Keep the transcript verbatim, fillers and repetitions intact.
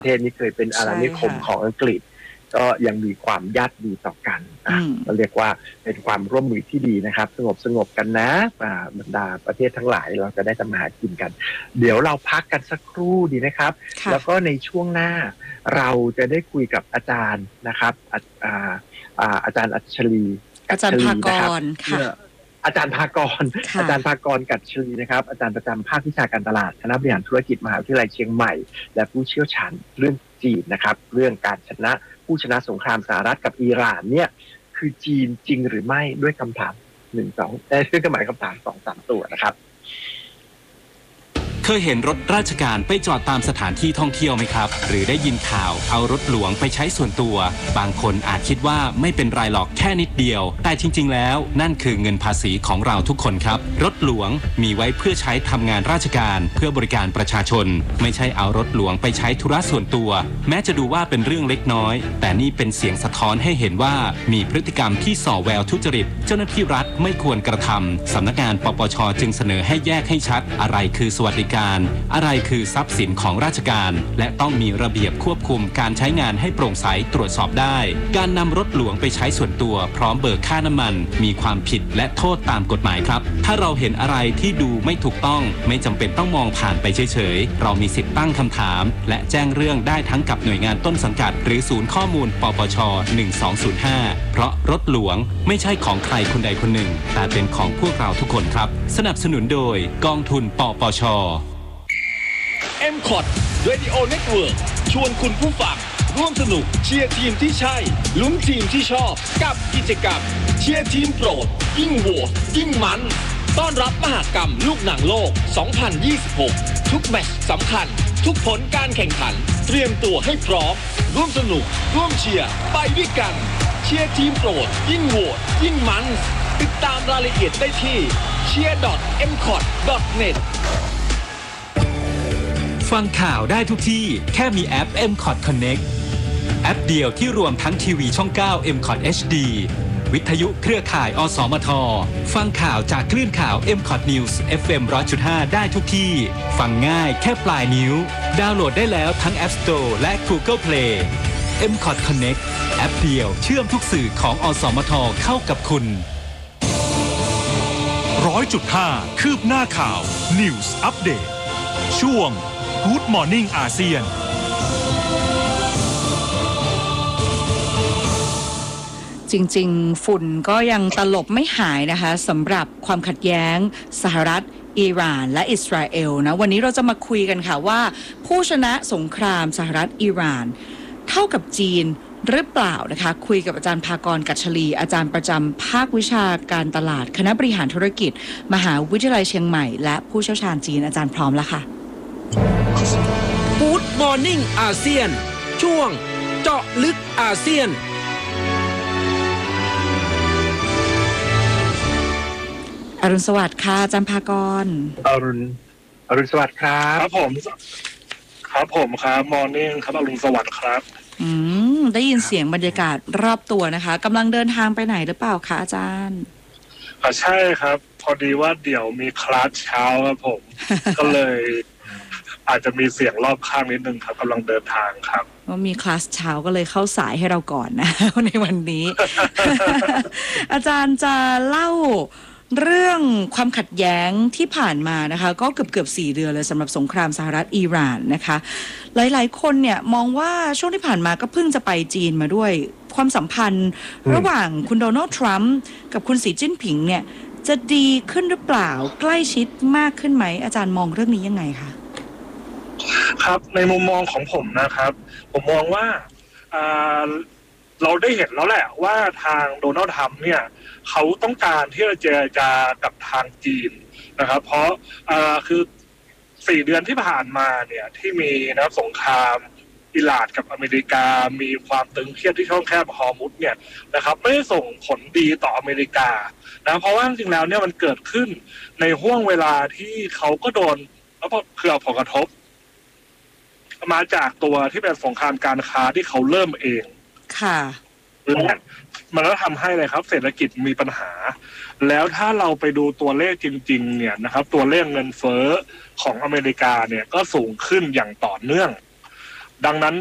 ประเทศนี้เคยเป็นอาณานิคมของอังกฤษก็ยังมีความญาติดีต่อกันอ่ะเราเรียกว่าเป็นความร่วมมือที่ดีนะครับสงบสงบกันนะบรรดาประเทศทั้งหลายเราจะได้ทำมาหากินกันเดี๋ยวเราพักกันสักครู่ดีนะครับแล้วก็ในช่วงหน้าเราจะได้คุยกับอาจารย์นะครับอาอาจารย์อัญชลีอาจารย์ภากรค่ะอาจารย์ภากรอาจารย์ภากรกัจฉลีนะครับอาจารย์ประจำภาควิชาการตลาดคณะบริหารธุรกิจมหาวิทยาลัยเชียงใหม่และผู้เชี่ยวชาญเรื่องจีนนะครับเรื่องการชนะผู้ชนะสงครามสหรัฐกับอิหร่านเนี่ยคือจีนจริงหรือไม่ด้วยคำถามหนึ่งสองได้ด้วยหมายคำถามสองสามตัวนะครับเคยเห็นรถราชการไปจอดตามสถานที่ท่องเที่ยวไหมครับหรือได้ยินข่าวเอารถหลวงไปใช้ส่วนตัวบางคนอาจคิดว่าไม่เป็นไรหรอกแค่นิดเดียวแต่จริงๆแล้วนั่นคือเงินภาษีของเราทุกคนครับรถหลวงมีไว้เพื่อใช้ทำงานราชการเพื่อบริการประชาชนไม่ใช่เอารถหลวงไปใช้ธุระส่วนตัวแม้จะดูว่าเป็นเรื่องเล็กน้อยแต่นี่เป็นเสียงสะท้อนให้เห็นว่ามีพฤติกรรมที่ส่อแววทุจริตเจ้าหน้าที่รัฐไม่ควรกระทำสำนักงานปปช.จึงเสนอให้แยกให้ชัดอะไรคือสวัสดิการอะไรคือทรัพย์สินของราชการและต้องมีระเบียบควบคุมการใช้งานให้โปร่งใสตรวจสอบได้การนำรถหลวงไปใช้ส่วนตัวพร้อมเบิกค่าน้ำมันมีความผิดและโทษตามกฎหมายครับถ้าเราเห็นอะไรที่ดูไม่ถูกต้องไม่จำเป็นต้องมองผ่านไปเฉยๆเรามีสิทธิ์ตั้งคำถามและแจ้งเรื่องได้ทั้งกับหน่วยงานต้นสังกัดหรือศูนย์ข้อมูลปปช.หนึ่งสองศูนย์ห้าเพราะรถหลวงไม่ใช่ของใครคนใดคนหนึ่งแต่เป็นของพวกเราทุกคนครับสนับสนุนโดยกองทุนปปชเอ็ม คอท Radio Network ชวนคุณผู้ฟังร่วมสนุกเชียร์ทีมที่ใช่ลุ้นทีมที่ชอบกับกิจกรรมเชียร์ทีมโปรดยิ่งโหวตยิ่งมันต้อนรับมหกรรมลูกหนังโลกสองพันยี่สิบหกทุกแมตช์สำคัญทุกผลการแข่งขันเตรียมตัวให้พร้อมร่วมสนุกร่วมเชียร์ไปด้วยกันเชียร์ทีมโปรดยิ่งโหวตยิ่งมันติดตามรายละเอียดได้ที่ เชียร์ ดอท เอ็ม คอท ดอท เน็ตฟังข่าวได้ทุกที่แค่มีแอป เอ็ม คอท Connect แอปเดียวที่รวมทั้งทีวีช่องเก้า เอ็ม คอท เอช ดี วิทยุเครือข่ายอสมทฟังข่าวจากคลื่นข่าว เอ็ม คอท News เอฟ เอ็ม หนึ่งร้อยจุดห้า ได้ทุกที่ฟังง่ายแค่ปลายนิ้วดาวน์โหลดได้แล้วทั้ง App Store และ Google Play เอ็ม คอท Connect แอปเดียวเชื่อมทุกสื่อของอสมทเข้ากับคุณหนึ่งร้อยจุดห้า คืบหน้าข่าว News Update ช่วงGood Morning อาเซียนจริงๆฝุ่นก็ยังตลบไม่หายนะคะสำหรับความขัดแย้งสหรัฐอิหร่านและอิสราเอลนะวันนี้เราจะมาคุยกันค่ะว่าผู้ชนะสงครามสหรัฐอิหร่านเท่ากับจีนหรือเปล่านะคะคุยกับอาจารย์ภากรกัจฉลีอาจารย์ประจำภาควิชาการตลาดคณะบริหารธุรกิจมหาวิทยาลัยเชียงใหม่และผู้เชี่ยวชาญจีนอาจารย์พร้อมแล้วค่ะ Good Morning อาเซียนช่วงเจาะลึกอาเซียนอรุณสวัสดิ์ค่ะอาจารย์ภากรอรุณอรุณสวัสดิ์ครับครับผมครับผมครับ Morning ครับอรุณสวัสดิ์ครับอืมได้ยินเสียงบรรยากาศรอบตัวนะคะกำลังเดินทางไปไหนหรือเปล่าคะอาจารย์อ่าใช่ครับพอดีว่าเดี๋ยวมีคลาสเช้าครับผม ก็เลยอาจจะมีเสียงรอบข้างนิดนึงครับกำลังเดินทางครับว่ามีคลาสเช้าก็เลยเข้าสายให้เราก่อนนะในวันนี้ อาจารย์จะเล่าเรื่องความขัดแย้งที่ผ่านมานะคะก็เกือบเกือบสี่เดือนเลยสำหรับสงครามสหรัฐอิหร่านนะคะหลายๆคนเนี่ยมองว่าช่วงที่ผ่านมาก็เพิ่งจะไปจีนมาด้วยความสัมพันธ์ระหว่างคุณโดนัลด์ทรัมป์กับคุณสีจิ้นผิงเนี่ยจะดีขึ้นหรือเปล่าใกล้ชิดมากขึ้นไหมอาจารย์มองเรื่องนี้ยังไงคะครับในมุมมองของผมนะครับผมมองว่าเราได้เห็นแล้วแหละว่าทางโดนัลด์ทรัมป์เนี่ยเขาต้องการที่จะเจรจากับทางจีนนะครับเพราะคือสี่เดือนที่ผ่านมาเนี่ยที่มีนะสงครามอิหร่านกับอเมริกามีความตึงเครียดที่ช่องแคบฮอร์มุซเนี่ยนะครับไม่ได้ส่งผลดีต่ออเมริกานะเพราะว่าจริงๆแล้วเนี่ยมันเกิดขึ้นในห่วงเวลาที่เขาก็โดนแล้วก็เผื่อผลกระทบมาจากตัวที่เป็นสงครามการค้าที่เขาเริ่มเองค่ะและมันก็ทำให้เลยครับเศรษฐกิจมีปัญหาแล้วถ้าเราไปดูตัวเลขจริงๆเนี่ยนะครับตัวเลขเงินเฟ้อของอเมริกาเนี่ยก็สูงขึ้นอย่างต่อเนื่องดังนั้น